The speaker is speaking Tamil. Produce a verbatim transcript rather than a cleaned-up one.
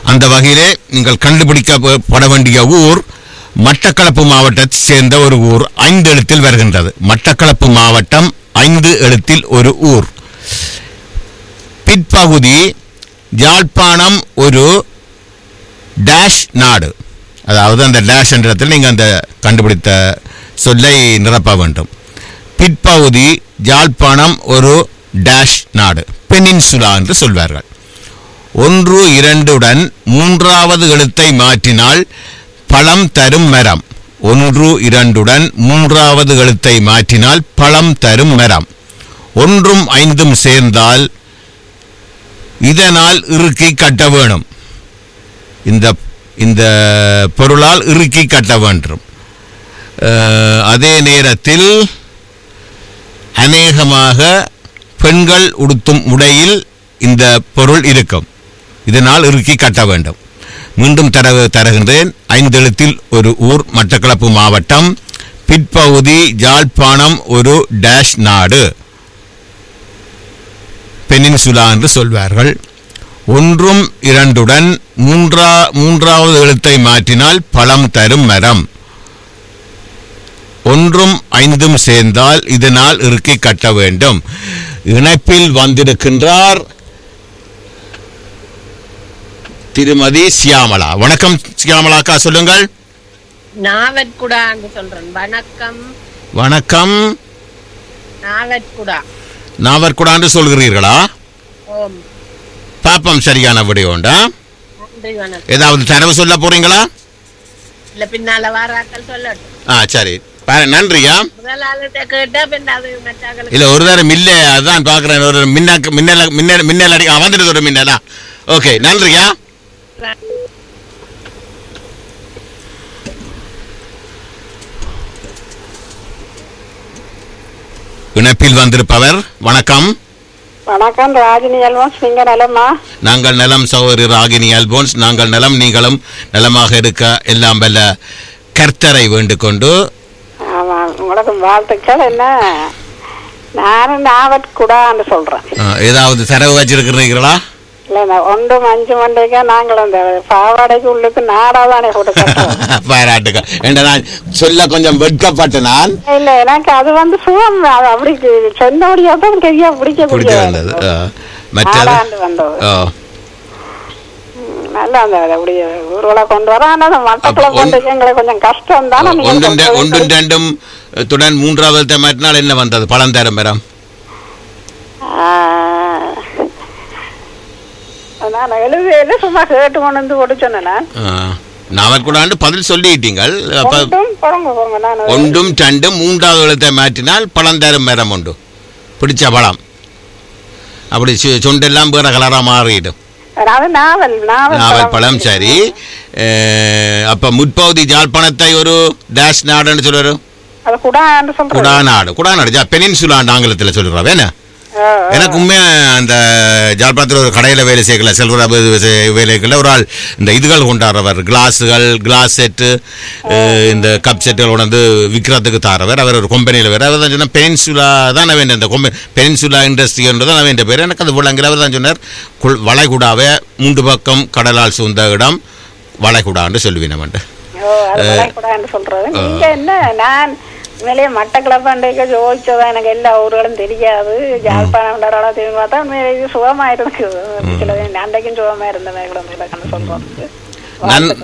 அந்த வகையிலே நீங்கள் கண்டுபிடிக்கப்பட வேண்டிய ஊர் மட்டக்களப்பு மாவட்டத்தை சேர்ந்த ஒரு ஊர், ஐந்து எழுத்தில் வருகின்றது. மட்டக்களப்பு மாவட்டம், ஐந்து எழுத்தில் ஒரு ஊர். பிற்பகுதி யாழ்ப்பாணம் ஒரு டேஷ் நாடு. அதாவது அந்த டேஷ் என்ற இடத்தில் நீங்கள் அந்த கண்டுபிடித்த சொல்லை நிரப்ப வேண்டும். பிற்பகுதி யாழ்ப்பாணம் ஒரு டேஷ் நாடு, பெனின்சுலா என்று சொல்வார்கள். ஒன்று இரண்டுடன் மூன்றாவது எழுத்தை மாற்றினால் பழம் தரும் மரம். ஒன்று இரண்டுடன் மூன்றாவது எழுத்தை மாற்றினால் பழம் தரும் மரம். ஒன்றும் ஐந்தும் சேர்ந்தால் இதனால் இறுக்கி கட்ட வேணும். இந்த இந்த பொருளால் இறுக்கி கட்ட வேண்டும். அதே நேரத்தில் அநேகமாக பெண்கள் உடுத்தும் உடையில் இந்த பொருள் இருக்கும். இதனால் இறுக்கி கட்ட வேண்டும். மீண்டும் தர தருகின்றேன். ஐந்தெழுத்தில் ஒரு ஊர், மட்டக்களப்பு மாவட்டம், பிற்பகுதி யாழ்ப்பாணம் ஒரு டேஷ் நாடு, பெனின்சுலா என்று சொல்வார்கள். ஒன்றும் இரண்டுடன் மூன்றா மூன்றாவது எழுத்தை மாற்றினால் பழம் தரும் மரம். ஒன்றும் ஐந்தும் சேர்ந்தால் இதனால் இறுக்கி கட்ட வேண்டும். இணைப்பில் வந்திருக்கின்றார் திருமதி சியாமலா. வணக்கம் சியாமலாக்கா, சொல்லுங்கள். நாவற்குடா என்று சொல்றேன். வணக்கம். வணக்கம். நாவற்குடா. நாவற்குடா என்று சொல்கிறீர்களா? ஓம். பாப்பம், சரியான விடையோண்டா. நன்றி, வணக்கம். ஏதாவது தரவு சொல்ல போறீங்களா? இல்ல, பின்னால வாராக்கள் சொல்லட்டும். ஆ, சரி, நன்றியா. முதலாளிட்ட கேட்டா பின்னாது மற்றாக்கள் இல்ல, ஒரு தரம் இல்ல, அதான் பாக்குறேன். ஒரு மின்னாக்கு மின்னல மின்னல் மின்னல் அடி வந்துடுது, ஒரு மின்னலா. ஓகே, நன்றியா. இணைப்பில் வந்திருப்பவர். வணக்கம். வணக்கம், ராகினி அல்போன்ஸ். நீங்க நலமா? நாங்கள் நலம் சகோதரி ராகினி அல்போன்ஸ். நாங்கள் நலம், நீங்களும் நலமாக இருக்க எல்லாம் வல்ல கர்த்தரை வேண்டிக் கொண்டு. ஆமா, உங்களுக்கு வாழ்த்துக்கள். என்ன, நானும் நாவற்குடான்னு சொல்றேன். ஏதாவது தரவு வச்சிருக்கிறீங்களா? இல்ல, ஒன்றும் அஞ்சு மண்டைக்கா நாங்கள் அந்த பாவாடைக்கு உள்ளுக்கு நாடாதானே போட்டு பாராட்டுக்க என்ற நான் சொல்ல கொஞ்சம் வெட்கப்பட்ட நான். இல்ல, எனக்கு அது வந்து சுகம் அப்படி சொன்னபடியா தான் கையா பிடிக்க பிடிக்க வந்தது. மற்றது நல்லா அந்த அப்படியே ஊர்வலை கொண்டு வர. ஆனா மட்டக்களை கொண்டு எங்களுக்கு கொஞ்சம் கஷ்டம் தானே. ஒன்றும் ரெண்டும் துடன் மூன்றாவது மாற்றினால் என்ன வந்தது? பழம் தரும் மரம். நான் எழுதியில சும்மா கேட்டு கொண்டு வந்து போட்டு சொன்னேன். நான் கூட பதில் சொல்லிட்டீங்கள். ஒன்றும் ரெண்டும் மூன்றாவது எழுத்தை மாற்றினால் பழம் தரும் மரம் உண்டு. பிடிச்ச பழம் அப்படி சொண்டெல்லாம் வேற கலரா மாறிடும். நாவல் பழம். சரி, அப்ப முற்பகுதி யாழ்ப்பாணத்தை ஒரு டேஷ் நாடுன்னு சொல்லுவாரு. குடாநாடு. குடாநாடு பெனின்சுலா ஆங்கிலத்தில் சொல்லுறா. வேணா எனக்கு உண்மையா அந்த ஜாழ்ப்பாணத்தில் ஒரு கடையில் வேலை செய்யல, செல்வரா வேலைகளில் ஒரு ஆள் இந்த இதுகள் கொண்டாடுறவர், கிளாஸுகள், கிளாஸ் செட்டு, இந்த கப் செட்டுகள் கொண்டு விற்கிறதுக்கு தாரவர். அவர் ஒரு கம்பெனியில் வேறு. அவர் தான் சொன்னார் பெனின்சுலா தான் அவன் இந்த கொம்பெனி பெனின்சுலா இண்டஸ்ட்ரின்றது தான் அவன் பேர். எனக்கு அது விளங்கல. அவர் தான் சொன்னார் வளைகுடாவை மூன்று பக்கம் கடலால் சூழ்ந்த இடம் வளைகுடான்னு சொல்லுவேன். நம்மன்ட்டு உண்மையிலேயே மட்டக்களப்பாண்டைக்கு ஜோதிச்சதான் எனக்கு எல்லா ஊர்களும் தெரியாது. ஜாழ்ப்பாணம் தெரியும் பார்த்தா உண்மையிலேயே சுகமா இருக்கு. அன்றைக்கும் சுகமா இருந்த சொல்றோம்.